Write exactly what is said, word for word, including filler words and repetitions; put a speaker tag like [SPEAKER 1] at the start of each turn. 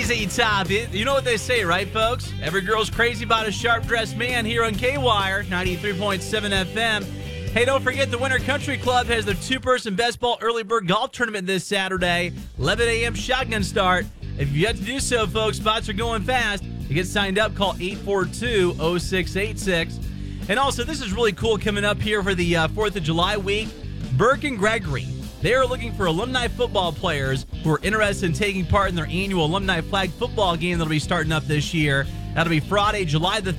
[SPEAKER 1] Easy topic. You know what they say, right, folks? Every girl's crazy about a sharp-dressed man here on K-Wire, ninety-three point seven F M. Hey, don't forget the Winter Country Club has their two-person best ball early bird golf tournament this Saturday, eleven a.m. shotgun start. If you've yet to do so, folks, spots are going fast. To get signed up, call eight four two, oh six eight six. And also, this is really cool coming up here for the uh, fourth of July week. Burke and Gregory, they are looking for alumni football players who are interested in taking part in their annual alumni flag football game that'll be starting up this year. That'll be Friday, July the